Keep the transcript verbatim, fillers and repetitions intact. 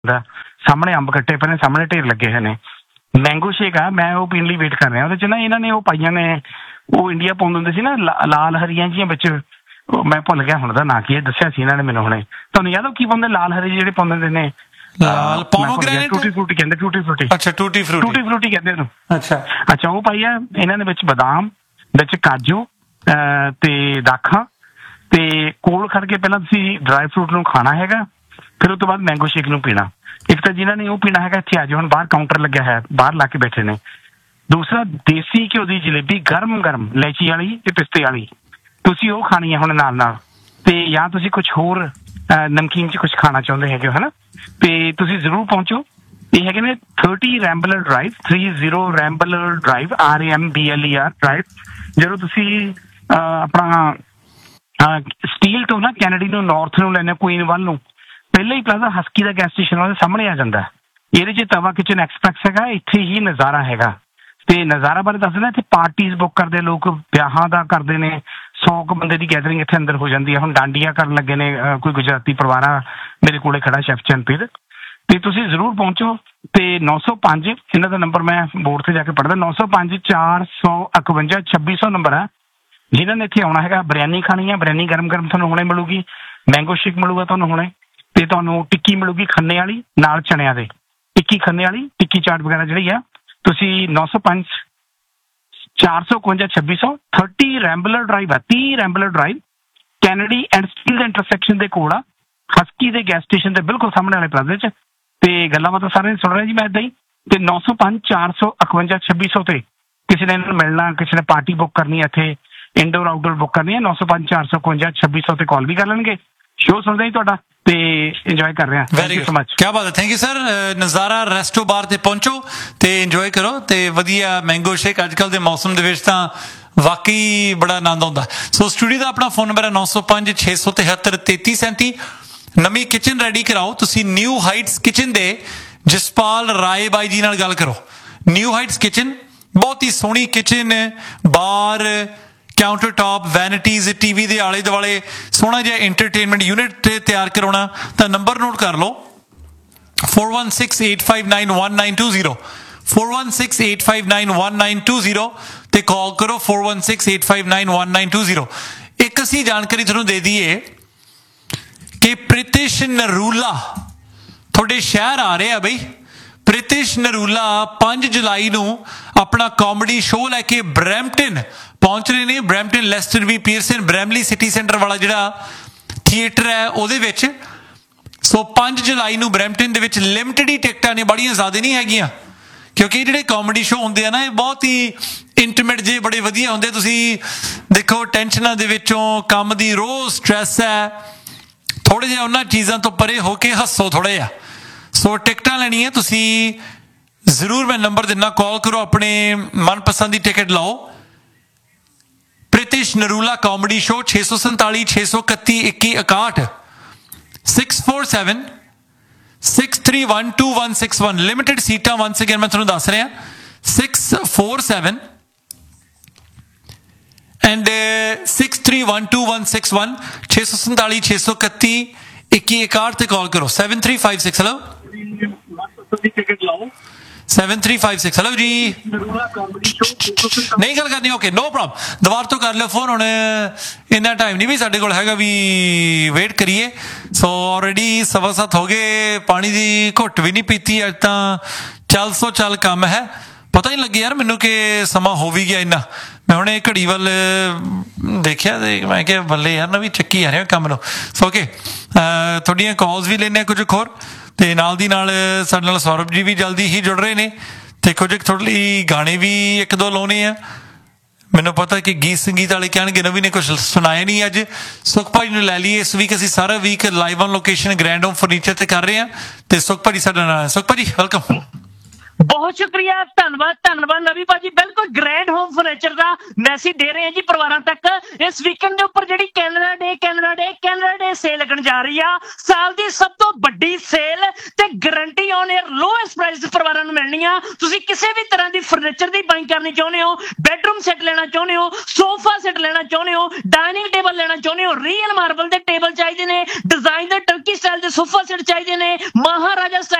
ਸਾਹਮਣੇ ਅੰਬ ਕੱਟੇ ਪਏ ਨੇ, ਸਾਹਮਣੇ ਢੇਰ ਲੱਗੇ ਹੋਏ ਨੇ। ਮੈਂਗੋ ਸ਼ੇਕ ਆ, ਮੈਂ ਉਹ ਪੀਣ ਲਈ ਵੇਟ ਕਰ ਰਿਹਾ। ਉਹਦੇ ਚ ਨਾ ਇਹਨਾਂ ਨੇ ਉਹ ਪਾਈਆਂ ਨੇ, ਉਹ ਇੰਡੀਆ ਪਾਉਂਦੇ ਹੁੰਦੇ ਸੀ ਨਾ ਲਾਲ ਹਰੀਆਂ ਜਿਹੀਆਂ ਵਿੱਚ, ਮੈਂ ਭੁੱਲ ਗਿਆ ਹੁਣ ਉਹਦਾ ਨਾਂ ਕੀ ਹੈ, ਦੱਸਿਆ ਸੀ ਇਹਨਾਂ ਨੇ ਮੈਨੂੰ ਹੁਣੇ। ਤੁਹਾਨੂੰ ਯਾਦ ਉਹ ਕੀ ਪਾਉਂਦੇ, ਲਾਲ ਹਰੇ ਜਿਹੜੇ ਪਾਉਂਦੇ ਹੁੰਦੇ ਨੇ, ਟੂਟੀ ਫਰੂਟੀ ਕਹਿੰਦੇ, ਟੂਟੀ ਫਰੂਟੀ। ਅੱਛਾ, ਟੂਟੀ ਫਰੂਟੀ, ਟੂਟੀ ਫਰੂਟੀ ਕਹਿੰਦੇ ਉਹਨੂੰ। ਅੱਛਾ ਅੱਛਾ, ਉਹ ਪਾਈ ਆ ਇਹਨਾਂ ਨੇ ਵਿੱਚ ਬਦਾਮ, ਵਿੱਚ ਕਾਜੂ ਤੇ ਦਾਖਾਂ, ਤੇ ਕੋਲ ਖੜ ਕੇ ਪਹਿਲਾਂ ਤੁਸੀਂ ਡਰਾਈ ਫਰੂਟ ਨੂੰ ਖਾਣਾ ਹੈਗਾ, ਫਿਰ ਉਸ ਤੋਂ ਬਾਅਦ ਮੈਂਗੋ ਸ਼ੇਕ ਨੂੰ ਪੀਣਾ। ਇੱਕ ਤਾਂ ਜਿਹਨਾਂ ਨੇ ਉਹ ਪੀਣਾ ਹੈਗਾ ਇੱਥੇ ਆ ਜਾਓ, ਹੁਣ ਬਾਹਰ ਕਾਊਂਟਰ ਲੱਗਿਆ ਹੈ, ਬਾਹਰ ਲਾ ਕੇ ਬੈਠੇ ਨੇ। ਦੂਸਰਾ, ਦੇਸੀ ਘਿਓ ਦੀ ਜਲੇਬੀ ਗਰਮ ਗਰਮ ਇਲਾਇਚੀ ਵਾਲੀ ਤੇ ਪਿਸਤੇ ਵਾਲੀ, ਤੁਸੀਂ ਉਹ ਖਾਣੀ ਹੈ ਹੁਣ ਨਾਲ ਨਾਲ। ਤੇ ਜਾਂ ਤੁਸੀਂ ਕੁਛ ਹੋਰ ਨਮਕੀਨ ਚ ਕੁਛ ਖਾਣਾ ਚਾਹੁੰਦੇ ਹੈਗੇ ਹੋ ਹਨਾ, ਤੇ ਤੁਸੀਂ ਜ਼ਰੂਰ ਪਹੁੰਚੋ। ਇਹ ਹੈਗੇ ਨੇ thirty ਰੈਂਬਲਰ drive, three zero ਰੈਂਬਲਰ drive, R A M B L E R drive. ਜਦੋਂ ਤੁਸੀਂ ਆਪਣਾ ਸਟੀਲ ਤੋਂ ਨਾ ਕੈਨੇਡੀ ਨੂੰ ਨਾਰਥ ਨੂੰ ਲੈਣੇ, ਕੁਈਨ ਵੱਲ ਨੂੰ, ਪਹਿਲਾਂ ਹੀ ਪਲਾਜ਼ਾ ਹਸਕੀ ਦਾ ਗੈਸ ਸਟੇਸ਼ਨ ਉਹਦੇ ਸਾਹਮਣੇ ਆ ਜਾਂਦਾ। ਇਹਦੇ ਚ ਤਵਾ ਕਿਚਨ ਐਕਸਪ੍ਰੈਸ ਹੈਗਾ, ਇੱਥੇ ਹੀ ਨਜ਼ਾਰਾ ਹੈਗਾ। ਤੇ ਨਜ਼ਾਰਾ ਬਾਰੇ ਦੱਸ ਦਿੰਦਾ, ਇੱਥੇ ਪਾਰਟੀਜ਼ ਬੁੱਕ ਕਰਦੇ ਲੋਕ, ਵਿਆਹਾਂ ਦਾ ਕਰਦੇ ਨੇ, ਸੌ ਕੁ ਬੰਦੇ ਦੀ ਗੈਦਰਿੰਗ ਇੱਥੇ ਅੰਦਰ ਹੋ ਜਾਂਦੀ ਹੈ। ਹੁਣ ਡਾਂਡੀਆਂ ਕਰਨ ਲੱਗੇ ਨੇ ਕੋਈ ਗੁਜਰਾਤੀ ਪਰਿਵਾਰ ਆ, ਮੇਰੇ ਕੋਲੇ ਖੜਾ ਸ਼ੈਫ ਚੰਪੀਰ, ਤੇ ਤੁਸੀਂ ਜ਼ਰੂਰ ਪਹੁੰਚੋ। ਤੇ ਨੌ ਸੌ ਪੰਜ ਇਹਨਾਂ ਦਾ ਨੰਬਰ, ਮੈਂ ਬੋਰਡ ਤੇ ਜਾ ਕੇ ਪੜ੍ਹਦਾ, ਨੌ ਸੌ ਪੰਜ ਚਾਰ ਸੌ ਇਕਵੰਜਾ ਛੱਬੀ ਸੌ ਨੰਬਰ ਹੈ। ਜਿਨ੍ਹਾਂ ਨੇ ਇੱਥੇ ਆਉਣਾ ਹੈਗਾ, ਬਿਰਿਆਨੀ ਖਾਣੀ ਹੈ, ਬਿਰਿਆਨੀ ਗਰਮ ਗਰਮ ਤੁਹਾਨੂੰ ਹੁਣੇ ਮਿਲੂਗੀ, ਮੈਂਗੋ ਸ਼ੇਕ ਮਿਲੂਗਾ ਤੁਹਾਨੂੰ ਹੁਣੇ, ਤੇ ਤੁਹਾਨੂੰ ਟਿੱਕੀ ਮਿਲੂਗੀ ਖੰਨੇ ਵਾਲੀ ਨਾਲ ਚਣਿਆਂ ਦੇ, ਟਿੱਕੀ ਖੰਨੇ ਵਾਲੀ, ਟਿੱਕੀ ਚਾਟ ਵਗੈਰਾ ਜਿਹੜੀ ਆ। ਤੁਸੀਂ ਨੌ ਸੌ ਪੰਜ ਚਾਰ ਸੌ ਇਕਵੰਜਾ ਛੱਬੀ ਸੌ, ਥਰਟੀ ਰੈਂਬਲਰ ਡਰਾਈਵ ਆ, ਤੀਹ ਰੈਂਬਲਰ ਡਰਾਈਵ, ਕੈਨੇਡੀ ਐਂਡ ਸਟੀਲ ਦੇ ਇੰਟਰਸੈਕਸ਼ਨ ਦੇ ਕੋਲ ਆ, ਹਸਕੀ ਦੇ ਗੈਸ ਸਟੇਸ਼ਨ ਦੇ ਬਿਲਕੁਲ ਸਾਹਮਣੇ ਵਾਲੇ ਪਲਾਜ਼ੇ ਚ। ਤੇ ਗੱਲਾਂ ਬਾਤਾਂ ਸਾਰਿਆਂ ਸੁਣ ਰਹੇ ਜੀ ਮੈਂ ਏਦਾਂ ਹੀ। ਤੇ ਨੌ ਸੌ ਪੰਜ ਚਾਰ ਸੌ ਇਕਵੰਜਾ ਛੱਬੀ ਸੌ ਤੇ ਕਿਸੇ ਨੇ ਇਹਨਾਂ ਨੂੰ ਮਿਲਣਾ, ਕਿਸੇ ਨੇ ਪਾਰਟੀ ਬੁੱਕ ਕਰਨੀ ਹੈ, ਇੱਥੇ ਇੰਡੋਰ ਆਊਟਡੋਰ ਬੁੱਕ ਕਰਨੀ ਹੈ, ਨੌ ਸੌ ਪੰਜ ਚਾਰ ਸੌ ਇਕਵੰਜਾ ਛੱਬੀ ਸੌ ਤੇ ਕਾਲ ਵੀ ਕਰ ਲੈਣਗੇ। ਸ਼ੋਅ ਸੁਣਦੇ ਹੀ ਤੁਹਾਡਾ ਤੇ ਇੰਜੋਏ ਕਰ ਰਹੇ ਹਾਂ। ਵੈਰੀ ਗੁੱਡ, ਕਿਆ ਬਾਤ ਹੈ, ਥੈਂਕ ਯੂ ਸਰ। ਨਜ਼ਾਰਾ ਰੈਸਟੋ ਬਾਰ ਤੇ ਪਹੁੰਚੋ ਤੇ ਇੰਜੋਏ ਕਰੋ, ਤੇ ਵਧੀਆ ਮੈਂਗੋ ਸ਼ੇਕ ਅੱਜ ਕੱਲ੍ਹ ਦੇ ਮੌਸਮ ਦੇ ਵਿੱਚ ਤਾਂ ਵਾਕਈ ਬੜਾ ਆਨੰਦ ਆਉਂਦਾ। ਸੋ ਸਟੂਡੀਓ ਦਾ ਆਪਣਾ ਫੋਨ ਨੰਬਰ ਹੈ ਨੌ ਸੌ ਪੰਜ ਛੇ ਸੌ ਤਿਹੱਤਰ ਤੇਤੀ ਸੈਂਤੀ। ਨਵੀਂ ਕਿਚਨ ਰੈਡੀ ਕਰਾਓ ਤੁਸੀਂ, ਨਿਊ ਹਾਈਟਸ ਕਿਚਨ ਦੇ ਜਸਪਾਲ ਰਾਏ ਬਾਈ ਜੀ ਨਾਲ ਗੱਲ ਕਰੋ। ਨਿਊ ਹਾਈਟਸ ਕਿਚਨ, ਬਹੁਤ ਹੀ ਸੋਹਣੀ ਕਿਚਨ, ਬਾਰ, ਕਾਊਂਟਰ ਟਾਪ, ਵੈਨਿਟੀਜ਼, ਟੀਵੀ ਦੇ ਆਲੇ ਦੁਆਲੇ ਸੋਹਣਾ ਜਿਹਾ ਇੰਟਰਟੇਨਮੈਂਟ ਯੂਨਿਟ ਤਿਆਰ ਕਰਾਉਣਾ ਤਾਂ ਨੰਬਰ ਨੋਟ ਕਰ ਲਓ, four one six eight five nine one nine two zero, four one six eight five nine one nine two zero ਤੇ ਕਾਲ ਕਰੋ four one six eight five nine one nine two zero. ਇੱਕ ਅਸੀਂ ਜਾਣਕਾਰੀ ਤੁਹਾਨੂੰ ਦੇ ਦਈਏ ਕਿ ਪ੍ਰਿਤਿਸ਼ ਨਰੂਲਾ ਤੁਹਾਡੇ ਸ਼ਹਿਰ ਆ ਰਹੇ ਆ ਬਈ। ਪ੍ਰਿਤਿਸ਼ ਨਰੂਲਾ ਪੰਜ ਜੁਲਾਈ ਨੂੰ ਆਪਣਾ ਕਾਮੇਡੀ ਸ਼ੋਅ ਲੈ ਕੇ ਬਰੈਂਪਟਨ ਪਹੁੰਚ ਰਹੇ ਨੇ। ਬਰੈਂਪਟਨ ਲੈਸਟਰ ਵੀ ਪੀਅਰਸਨ ਬਰੈਮਲੀ ਸਿਟੀ ਸੈਂਟਰ ਵਾਲਾ ਜਿਹੜਾ ਥੀਏਟਰ ਹੈ ਉਹਦੇ ਵਿੱਚ। ਸੋ ਪੰਜ ਜੁਲਾਈ ਨੂੰ ਬਰੈਂਪਟਨ ਦੇ ਵਿੱਚ ਲਿਮਟਿਡ ਹੀ ਟਿਕਟਾਂ ਨੇ, ਬੜੀਆਂ ਜ਼ਿਆਦਾ ਨਹੀਂ ਹੈਗੀਆਂ, ਕਿਉਂਕਿ ਜਿਹੜੇ ਕਾਮੇਡੀ ਸ਼ੋਅ ਹੁੰਦੇ ਆ ਨਾ, ਇਹ ਬਹੁਤ ਹੀ ਇੰਟੀਮੇਟ ਜੇ ਬੜੇ ਵਧੀਆ ਹੁੰਦੇ। ਤੁਸੀਂ ਦੇਖੋ ਟੈਨਸ਼ਨਾਂ ਦੇ ਵਿੱਚੋਂ, ਕੰਮ ਦੀ ਰੋਜ਼ ਸਟ੍ਰੈਸ ਹੈ, ਥੋੜ੍ਹੇ ਜਿਹਾ ਉਹਨਾਂ ਚੀਜ਼ਾਂ ਤੋਂ ਪਰੇ ਹੋ ਕੇ ਹੱਸੋ ਥੋੜ੍ਹਾ ਜਿਹਾ। ਸੋ ਟਿਕਟਾਂ ਲੈਣੀਆਂ ਤੁਸੀਂ ਜ਼ਰੂਰ, ਮੈਂ ਨੰਬਰ ਦਿੰਦਾ, ਕਾਲ ਕਰੋ, ਆਪਣੇ ਮਨਪਸੰਦ ਦੀ ਟਿਕਟ ਲਾਓ। ਪ੍ਰਿਤਿਸ਼ ਨਰੂਲਾ ਕਾਮੇਡੀ ਸ਼ੋਅ ਛੇ ਸੌ ਸੰਤਾਲੀ ਛੇ ਸੌ ਇਕੱਤੀ ਇੱਕੀ ਇਕਾਹਠ, six four seven six three one two one six one. Limited ਸੀਟਾਂ ਵੰਸ ਅਗੇਨ ਮੈਂ ਤੁਹਾਨੂੰ ਦੱਸ ਰਿਹਾ, six four seven and six three one two one six one, ਛੇ ਸੌ ਸੰਤਾਲੀ ਛੇ ਸੌ ਇਕੱਤੀ ਇੱਕੀ ਇਕਾਹਠ ਤੇ ਕਾਲ ਕਰੋ। Seven three five six, hello seven three five six, hello ਜੀ, ਨਹੀਂ ਗੱਲ ਕਰਨੀ, ਓਕੇ ਨੋ ਪ੍ਰੋਬਲਮ, ਦੁਬਾਰਾ ਤੋਂ ਕਰ ਲਿਓ ਫੋਨ। ਹੁਣ ਇੰਨਾ ਟਾਈਮ ਨਹੀਂ ਵੀ ਸਾਡੇ ਕੋਲ ਹੈਗਾ ਵੀ ਵੇਟ ਕਰੀਏ। ਸੋ ਆਲਰੇਡੀ ਸਵਾ ਸੱਤ ਹੋ ਗਏ, ਪਾਣੀ ਦੀ ਘੁੱਟ ਵੀ ਨਹੀਂ ਪੀਤੀ ਅੱਜ ਤਾਂ, ਚੱਲ ਸੋ ਚੱਲ ਕੰਮ ਹੈ। ਪਤਾ ਹੀ ਨਹੀਂ ਲੱਗਿਆ ਯਾਰ ਮੈਨੂੰ ਕਿ ਸਮਾਂ ਹੋ ਵੀ ਗਿਆ ਇੰਨਾ। ਮੈਂ ਹੁਣ ਇਹ ਘੜੀ ਵੱਲ ਦੇਖਿਆ ਤੇ ਮੈਂ ਕਿਹਾ ਬੱਲੇ ਯਾਰ, ਨਾ ਵੀ ਚੱਕੀ ਆ ਰਿਹਾ ਕੰਮ ਨੂੰ। ਸੋ ਓਕੇ, ਤੁਹਾਡੀਆਂ ਕਾਲਸ ਵੀ ਲੈਂਦੇ ਹਾਂ ਕੁਝ ਹੋਰ, ਤੇ ਨਾਲ ਦੀ ਨਾਲ ਸਾਡੇ ਨਾਲ ਸੌਰਭ ਜੀ ਵੀ ਜਲਦੀ ਹੀ ਜੁੜ ਰਹੇ ਨੇ, ਤੇ ਕੁਝ ਤੁਹਾਡੇ ਲਈ ਗਾਣੇ ਵੀ ਇੱਕ ਦੋ ਲਾਉਣੇ ਆ। ਮੈਨੂੰ ਪਤਾ ਕਿ ਗੀਤ ਸੰਗੀਤ ਵਾਲੇ ਕਹਿਣਗੇ ਨਵੀਂ ਨੇ ਕੁਝ ਸੁਣਾਇਆ ਨਹੀਂ ਅੱਜ। ਸੁਖ ਭਾਜੀ ਨੂੰ ਲੈ ਲਈਏ ਇਸ ਵੀਕ, ਅਸੀਂ ਸਾਰਾ week live on location grand home furniture ਤੇ ਕਰ ਰਹੇ ਹਾਂ, ਤੇ ਸੁਖ ਭਾਜੀ ਸਾਡੇ ਨਾਲ। ਸੁਖ ਭਾਜੀ ਵੈਲਕਮ। ਬਹੁਤ ਸ਼ੁਕਰੀਆ, ਧੰਨਵਾਦ ਧੰਨਵਾਦ ਨਵੀ ਭਾਜੀ। ਬਿਲਕੁਲ ਗ੍ਰੈਂਡ ਹੋਮ ਫਰਨੀਚਰ ਦਾ ਮੈਸੇਜ ਦੇ ਰਹੇ ਆ ਜੀ ਪਰਿਵਾਰਾਂ ਤੱਕ। ਇਸ ਵੀਕਐਂਡ ਦੇ ਉੱਪਰ ਜਿਹੜੀ ਕੈਨੇਡਾ ਡੇ ਕੈਨੇਡਾ ਡੇ ਕੈਨੇਡਾ ਡੇ ਸੇਲ ਲੱਗਣ ਜਾ ਰਹੀ ਆ, ਸਾਲ ਦੀ ਸਭ ਤੋਂ ਵੱਡੀ ਸੇਲ ਤੇ guarantee on air lowest price ਪਰਿਵਾਰਾਂ ਨੂੰ ਮਿਲਣੀ ਆ। ਤੁਸੀਂ ਕਿਸੇ ਵੀ ਤਰ੍ਹਾਂ ਦੀ ਫਰਨੀਚਰ ਦੀ ਬਾਈਂਗ ਕਰਨੀ ਚਾਹੁੰਦੇ ਹੋ, ਬੈਡਰੂਮ ਸੈੱਟ ਲੈਣਾ ਚਾਹੁੰਦੇ ਹੋ, ਸੋਫਾ ਸੈੱਟ ਲੈਣਾ ਚਾਹੁੰਦੇ ਹੋ, ਡਾਈਨਿੰਗ ਟੇਬਲ ਲੈਣਾ ਚਾਹੁੰਦੇ ਹੋ, ਰੀਅਲ ਮਾਰਬਲ ਦੇ ਟੇਬਲ ਚਾਹੀਦੇ ਨੇ, ਡਿਜ਼ਾਈਨ ਦੇ ਟਰਕੀ ਸਟਾਈਲ ਦੇ ਸੋਫਾ ਸੈੱਟ ਚਾਹੀਦੇ ਨੇ, ਮਹਾਰਾਜਾ